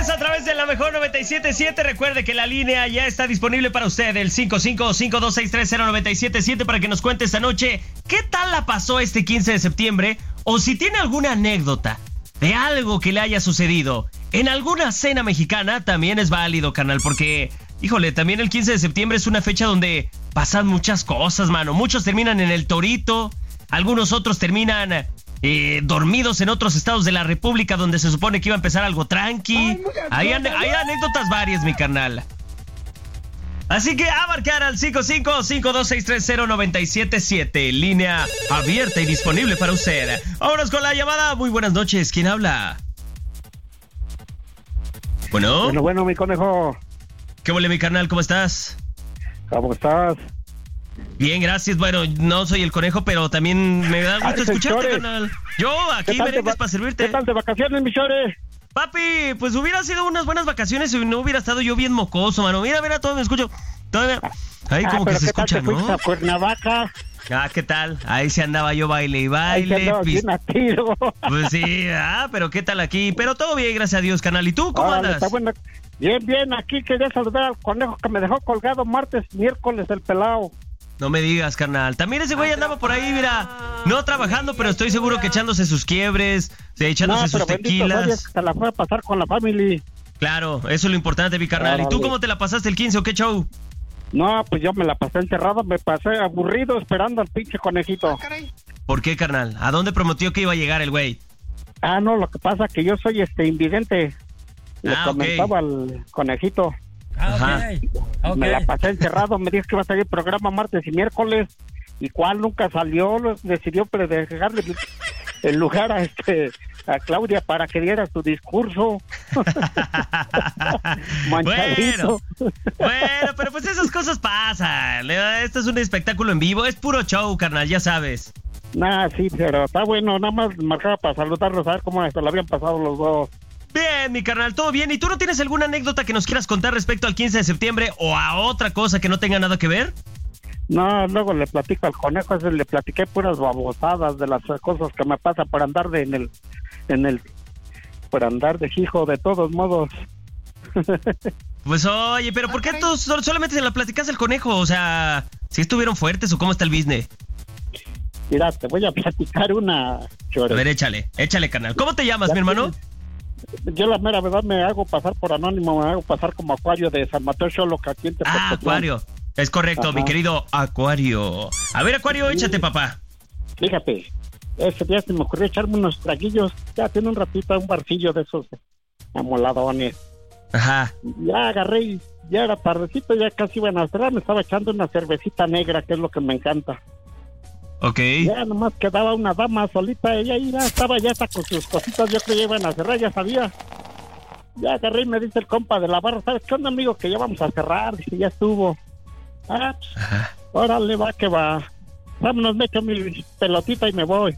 a través de la mejor 97.7. Recuerde que la línea ya está disponible para usted, el 5552630977, para que nos cuente esta noche qué tal la pasó este 15 de septiembre o si tiene alguna anécdota de algo que le haya sucedido en alguna cena mexicana. También es válido, carnal, porque, híjole, también el 15 de septiembre es una fecha donde pasan muchas cosas, mano. Muchos terminan en el Torito, algunos otros terminan dormidos en otros estados de la República donde se supone que iba a empezar algo tranqui. Hay anécdotas varias, mi carnal. Así que a marcar al 5552630977, línea abierta y disponible para usted. Vámonos con la llamada. Muy buenas noches, ¿quién habla? Bueno, mi conejo. ¿Qué huele, mi carnal? ¿Cómo estás? ¿Cómo estás? Bien, gracias. Bueno, no soy el conejo, pero también me da gusto escucharte, carnal. Yo aquí merengues para servirte. ¿Qué tal de vacaciones, mi chore? Papi, pues hubiera sido unas buenas vacaciones si no hubiera estado yo bien mocoso, mano. Mira, todo me escucho. Todavía. Ahí como que se escucha, ¿no? A Cuernavaca. ¿Qué tal? Ahí se andaba yo baile y baile. Ahí se andaba bien a tiro. Pues sí, pero ¿qué tal aquí? Pero todo bien, gracias a Dios, carnal. ¿Y tú cómo andas? Está bueno. Bien, aquí quería saludar al conejo que me dejó colgado martes, miércoles, el pelado. No me digas, carnal. También ese güey andaba por ahí, mira, no trabajando, pero estoy seguro que echándose sus quiebres, echándose sus tequilas. Se la fue a pasar con la family. Claro, eso es lo importante, mi carnal. Claro, ¿Y tú cómo te la pasaste el 15 o qué show? No, pues yo me la pasé encerrado, me pasé aburrido esperando al pinche conejito. ¿Por qué, carnal? ¿A dónde prometió que iba a llegar el güey? No, lo que pasa es que yo soy invidente. Le comentaba al conejito. Okay. Me la pasé encerrado, me dijo que iba a salir el programa martes y miércoles, y cuál nunca salió. Decidió dejarle el lugar a Claudia para que diera su discurso. Manchadito. Bueno, pero pues esas cosas pasan. Esto es un espectáculo en vivo, es puro show, carnal, ya sabes. Sí, pero está bueno, nada más marcaba para saludarlos, a ver cómo se lo habían pasado los dos. Bien, mi carnal, todo bien. ¿Y tú no tienes alguna anécdota que nos quieras contar respecto al 15 de septiembre o a otra cosa que no tenga nada que ver? No, luego le platico al conejo, le platiqué puras babosadas de las cosas que me pasa por andar por andar de hijo, de todos modos. Pues oye, pero ¿por qué tú solamente se la platicas al conejo? O sea, ¿si estuvieron fuertes o cómo está el business? Mira, te voy a platicar una chore. A ver, échale, carnal. ¿Cómo te llamas, mi hermano? Yo la mera verdad me hago pasar por anónimo, me hago pasar como Acuario de San Mateo Xoloc, aquí en Tepoztlán. Acuario. Es correcto, mi querido Acuario. A ver, Acuario, échate, papá. Fíjate, ese día se me ocurrió echarme unos traguillos. Ya tiene un ratito un barcillo de esos amoladones. Ajá. Ya agarré y ya era tardecito, ya casi iban a cerrar. Me estaba echando una cervecita negra, que es lo que me encanta. Ok. Ya nomás quedaba una dama solita, ella ya estaba ya con sus cositas, yo creo que iban a cerrar, ya sabía. Ya agarré y me dice el compa de la barra, ¿sabes qué onda, amigo? Que ya vamos a cerrar, dice, ya estuvo. Órale, va que va. Vámonos, me echo mi pelotita y me voy.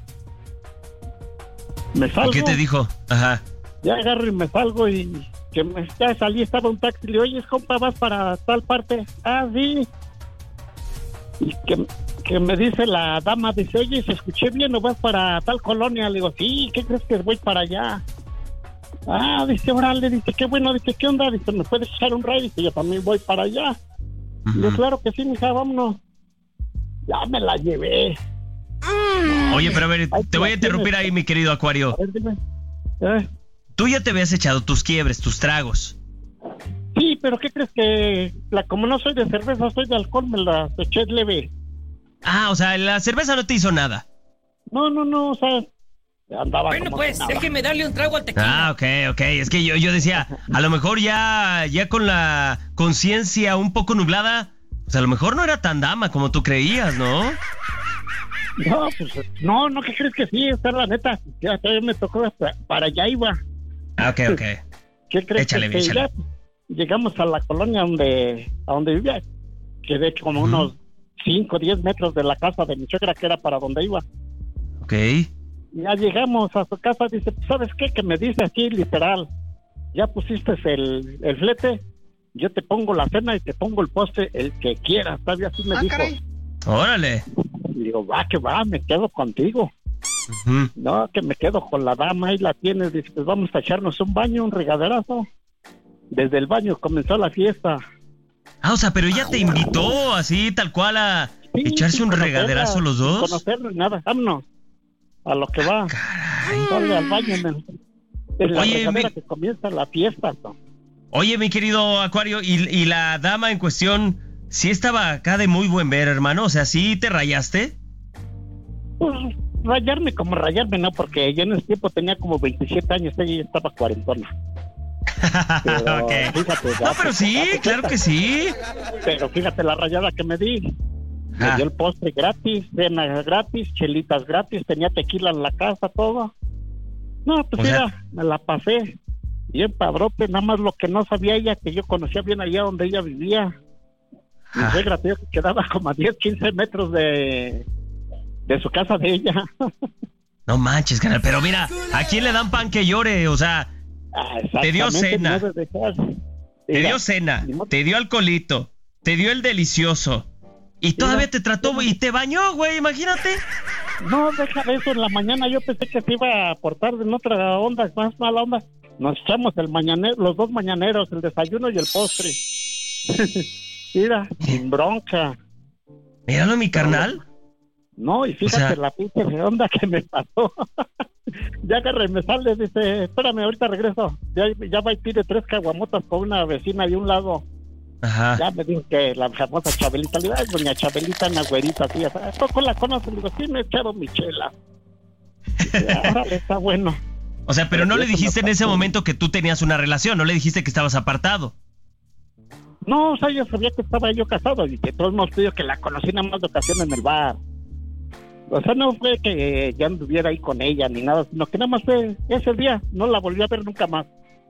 Me salgo. ¿Qué te dijo? Ajá. Ya agarro y me salgo y ya salí, estaba un taxi, le digo, oye, compa, ¿vas para tal parte? Sí. Y que me dice la dama, dice, oye, ¿se escuché bien o vas para tal colonia? Le digo, sí, ¿qué crees que voy para allá? Dice, órale, dice, qué bueno, dice, ¿qué onda? Dice, ¿me puedes echar un ride? Dice, yo también voy para allá. Digo, claro que sí, mija, vámonos. Ya me la llevé. Oye, pero a ver, te voy a interrumpir ahí, mi querido Acuario. A ver, dime. Tú ya te habías echado tus quiebres, tus tragos. Sí, pero ¿qué crees que como no soy de cerveza, soy de alcohol, me la eché leve? O sea, la cerveza no te hizo nada. No, o sea, andaba bueno, como pues, déjeme darle un trago al tequila. Ok. Es que yo decía, a lo mejor ya con la conciencia un poco nublada, pues a lo mejor no era tan dama como tú creías, ¿no? No, pues, no, ¿qué crees que sí? Esta es la neta. Ya todavía me tocó, para allá iba. Ok. ¿Qué crees? Échale. Ya llegamos a la colonia a donde vivía, que de hecho como unos 5 o 10 metros de la casa de mi suegra, que era para donde iba. Ok. Ya llegamos a su casa, dice, ¿sabes qué? Que me dice así, literal, ya pusiste el flete, yo te pongo la cena y te pongo el postre, el que quieras, ¿sabes? Así me dijo. Caray. Órale. Y digo, va que va, me quedo contigo. Uh-huh. No, que me quedo con la dama, ahí la tienes, dice, pues vamos a echarnos un baño, un regaderazo. Desde el baño comenzó la fiesta. O sea, pero ella te invitó así, tal cual, a echarse un regaderazo los dos. Sin conocerlo, nada, vámonos. A lo que va. Sale al baño en la regadera que comienza la fiesta, ¿no? Oye, mi querido Acuario, ¿y la dama en cuestión sí estaba acá de muy buen ver, hermano? O sea, ¿sí te rayaste? Pues rayarme como rayarme, no, porque yo en ese tiempo tenía como 27 años, ella ya estaba cuarentona. Pero, okay. Fíjate, no, pero sí, claro que sí. Pero fíjate la rayada que me di. Me dio el postre gratis, cena gratis, chelitas gratis, tenía tequila en la casa, todo. No, pues mira, me la pasé bien padrote, nada más lo que no sabía ella, que yo conocía bien allá donde ella vivía. Mi suegra que quedaba como a 10, 15 metros de su casa de ella. No manches, canal, pero mira, ¿a quién le dan pan que llore? O sea, te dio cena, te dio cena, te dio alcoholito, te dio el delicioso y todavía te trató y te bañó, güey, imagínate. No, deja de eso, en la mañana yo pensé que se iba a portar en otra onda, más mala onda. Nos echamos los dos mañaneros, el desayuno y el postre. Mira, sin bronca. Míralo, mi carnal. No, y fíjate la pinche onda que me pasó. Ya agarré, me sale, dice, espérame, ahorita regreso. Ya va y pide 3 caguamotas con una vecina de un lado. Ajá. Ya me dijo que la famosa Chabelita, le digo, ay, doña Chabelita, una güerita, así, ¿poco la conoce? Le digo, sí, me echaron mi chela. Ahora está bueno. O sea, pero no le dijiste en ese momento que tú tenías una relación, no le dijiste que estabas apartado. No, o sea, yo sabía que estaba yo casado y que todos hemos pedido que la conocí nada más de ocasión en el bar. O sea, no fue que ya anduviera ahí con ella ni nada, sino que nada más fue ese día, no la volví a ver nunca más.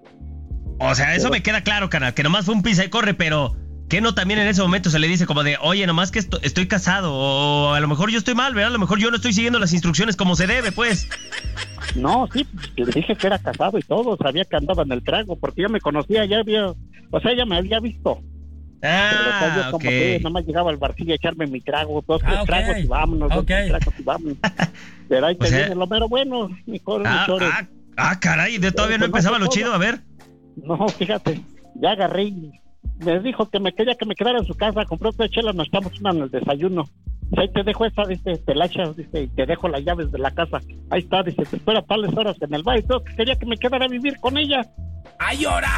O sea, eso me queda claro, canal, que nomás fue un pisa y corre, pero ¿qué no también en ese momento se le dice como de, oye, nomás que estoy casado, o a lo mejor yo estoy mal, ¿verdad? A lo mejor yo no estoy siguiendo las instrucciones como se debe, pues. No, sí, le dije que era casado y todo, sabía que andaba en el trago, porque ya me conocía, ya había, o sea, ella me había visto. Pero yo como que nada más llegaba al barcillo a echarme mi trago, 2, 3 tragos y vámonos, 2, 3 tragos y vámonos. Pero ahí te viene lo mero bueno, mi chore. Caray, todavía no empezaba lo chido, a ver. No, fíjate, ya agarré y me dijo que me quería que me quedara en su casa, compró 3 chelas, nos echamos una en el desayuno. Ahí te dejo esa, dice, te la echas, dice, y te dejo las llaves de la casa. Ahí está, dice, te espera tales horas en el bar y todo, que quería que me quedara a vivir con ella. ¡Ay, ahora!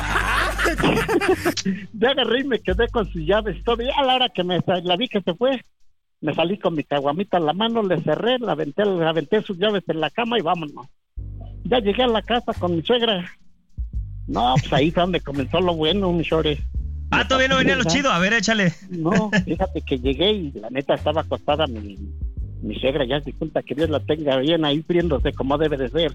Ya agarré y me quedé con sus llaves y todo. Y a la hora que la vi que se fue, me salí con mi caguamita en la mano, le cerré, le aventé sus llaves en la cama y vámonos. Ya llegué a la casa con mi suegra. No, pues ahí fue donde comenzó lo bueno, mi chore. Todavía no venía lo chido, a ver, échale. No, fíjate que llegué y la neta estaba acostada mi suegra, ya se cuenta que Dios la tenga bien ahí friéndose como debe de ser.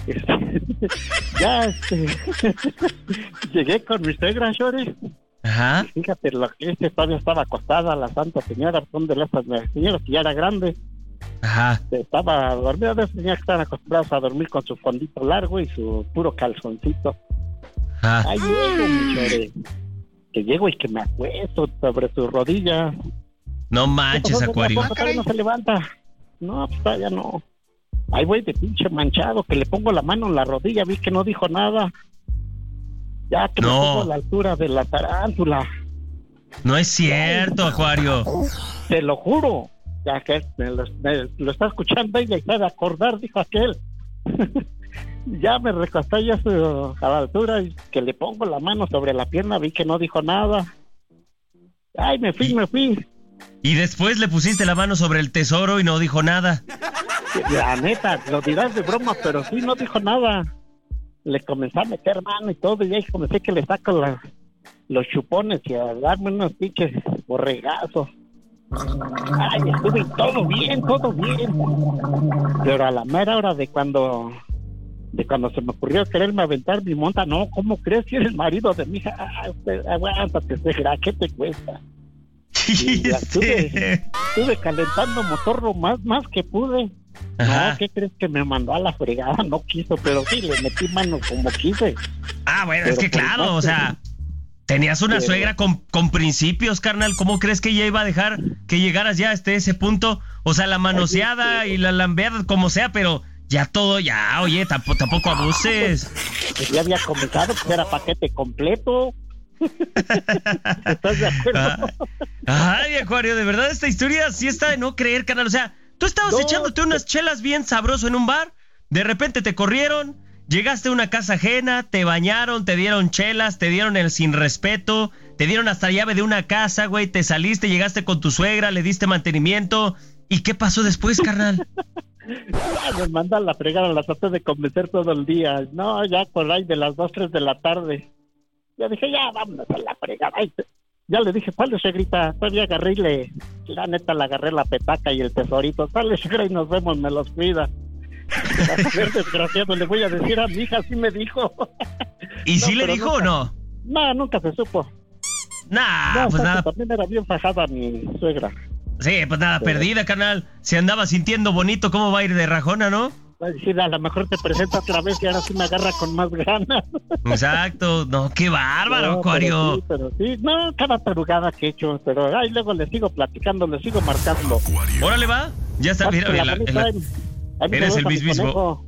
Llegué con mi suegra, chore. Ajá. Y fíjate, todavía estaba acostada, la santa señora, son de las señoras que ya era grande. Ajá. Estaba dormida, tenía que estar acostumbrados a dormir con su fondito largo y su puro calzoncito. Ajá. Ahí llego, mi chore. Que llego y que me acuesto sobre su rodilla. No manches, Acuario. No se levanta. No, pues todavía no. Ahí voy de pinche manchado, que le pongo la mano en la rodilla, vi que no dijo nada. Ya que me pongo a la altura de la tarántula. No es cierto, Acuario. Te lo juro. Ya que me lo está escuchando ella y se ha de acordar, dijo aquel. Ya me recosté ya a la altura y que le pongo la mano sobre la pierna, vi que no dijo nada. Ay, me fui. Y después le pusiste la mano sobre el tesoro y no dijo nada. La neta, lo dirás de broma, pero sí no dijo nada. Le comencé a meter mano y todo, y ahí comencé que le saco los chupones y a darme unos pinches borregazos. Ay, estuve todo bien. Pero a la mera hora de cuando se me ocurrió quererme aventar mi monta, no, ¿cómo crees que eres el marido de mi hija? Aguántate, ¿qué te cuesta? Y estuve calentando motor lo más que pude. Ajá. No, ¿qué crees que me mandó a la fregada? No quiso, pero sí, le metí mano como quise. Bueno, pero es que claro, o sea, tenías una suegra con principios, carnal. ¿Cómo crees que ella iba a dejar que llegaras ya hasta ese punto? O sea, la manoseada y la lambeada, como sea, pero Ya todo, ya, oye, tampoco abuses. Ya había comenzado, pues era paquete completo. ¿Estás de acuerdo? Ay, Acuario, de verdad esta historia sí está de no creer, carnal. O sea, tú estabas echándote unas chelas bien sabroso en un bar, de repente te corrieron, llegaste a una casa ajena, te bañaron, te dieron chelas, te dieron el sin respeto, te dieron hasta llave de una casa, güey, te saliste, llegaste con tu suegra, le diste mantenimiento. ¿Y qué pasó después, carnal? Ya, me mandan la fregada, la traté de convencer todo el día. No, ya por ahí de las 2, 3 de la tarde. Ya dije, ya, vámonos a la fregada. Ya le dije, sale, suegrita. Todavía agarré y la neta, le agarré la petaca y el tesorito. Sale, suegra, y nos vemos, me los cuida. Desgraciado, le voy a decir a mi hija, sí me dijo. ¿Y sí le dijo o no? No, nunca se supo. Nah, pues nada. También era bien fajada mi suegra. Sí, pues nada, perdida, carnal. Se andaba sintiendo bonito, ¿cómo va a ir de rajona, no? Va a decir, a lo mejor te presenta otra vez y ahora sí me agarra con más ganas. Exacto. No, qué bárbaro, Acuario. Pero sí, no, cada tarugada que he hecho, pero ahí luego le sigo platicando, le sigo marcando. Órale, va. Ya está, mira, Eres el mismo.